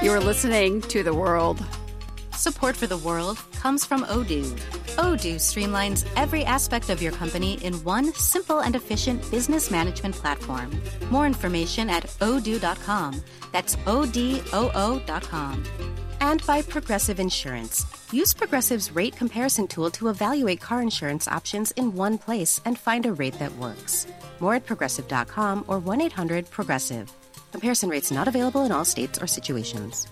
You're listening to The World. Support for The World comes from Odoo. Odoo streamlines every aspect of your company in one simple and efficient business management platform. More information at odoo.com. That's ODOO.com. And by Progressive Insurance. Use Progressive's rate comparison tool to evaluate car insurance options in one place and find a rate that works. More at Progressive.com or 1-800-PROGRESSIVE. Comparison rates not available in all states or situations.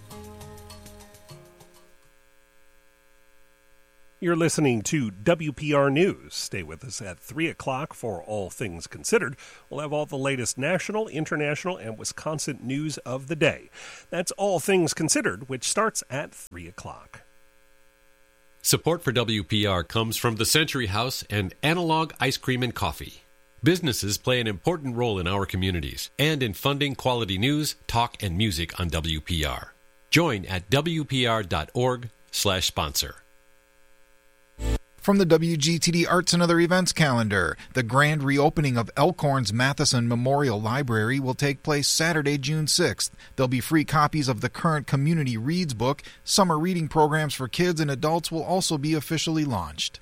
You're listening to WPR News. Stay with us at 3 o'clock for All Things Considered. We'll have all the latest national, international, and Wisconsin news of the day. That's All Things Considered, which starts at 3 o'clock. Support for WPR comes from the Century House and Analog Ice Cream and Coffee. Businesses play an important role in our communities and in funding quality news, talk, and music on WPR. Join at WPR.org/sponsor. From the WGTD Arts and Other Events calendar, the grand reopening of Elkhorn's Matheson Memorial Library will take place Saturday, June 6th. There'll be free copies of the current Community Reads book. Summer reading programs for kids and adults will also be officially launched.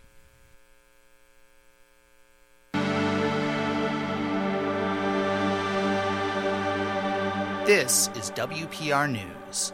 This is WPR News.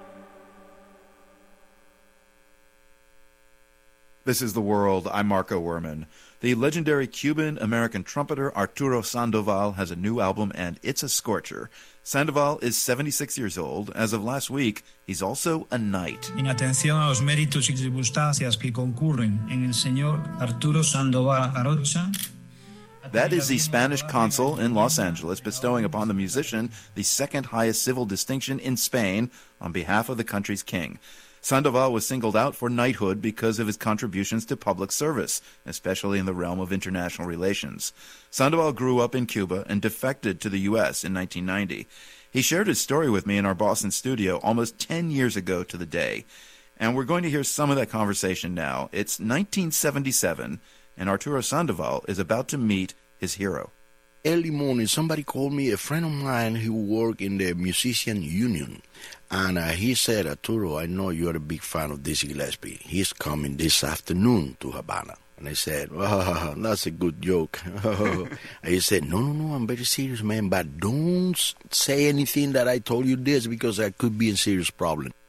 This is The World. I'm Marco Werman. The legendary Cuban-American trumpeter Arturo Sandoval has a new album, and it's a scorcher. Sandoval is 76 years old. As of last week, he's also a knight. En atención a los méritos y circunstancias que concurren en el señor Arturo Sandoval Arocha. That is the Spanish consul in Los Angeles bestowing upon the musician the second highest civil distinction in Spain on behalf of the country's king. Sandoval was singled out for knighthood because of his contributions to public service, especially in the realm of international relations. Sandoval grew up in Cuba and defected to the U.S. in 1990. He shared his story with me in our Boston studio almost 10 years ago to the day, and we're going to hear some of that conversation now. It's 1977, and Arturo Sandoval is about to meet his hero. Early morning, somebody called me, a friend of mine who worked in the Musician Union. And he said, Arturo, I know you're a big fan of Dizzy Gillespie. He's coming this afternoon to Havana. And I said, oh, that's a good joke. And he said, no, I'm very serious, man. But don't say anything that I told you this because I could be in serious problem.